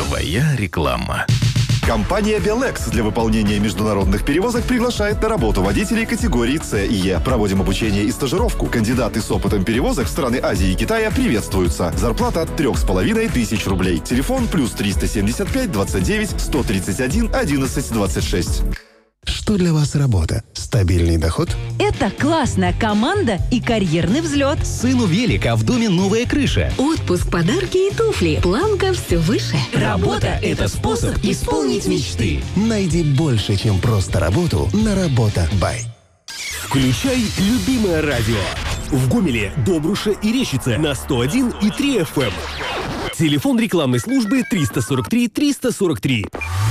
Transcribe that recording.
Твоя реклама. Компания Белекс для выполнения международных перевозок приглашает на работу водителей категории С и Е. Проводим обучение и стажировку. Кандидаты с опытом перевозок в страны Азии и Китая приветствуются. Зарплата от 3500 рублей. Телефон +3 375 29 131 11 26. Что для вас работа? Стабильный доход? Это классная команда и карьерный взлет. Сыну велик, а в доме новая крыша. Отпуск, подарки и туфли. Планка все выше. Работа – это способ исполнить мечты. Найди больше, чем просто работу на Работа.бай. Включай любимое радио. В Гомеле, Добруше и Рещице на 101,3 FM. Телефон рекламной службы 343 343.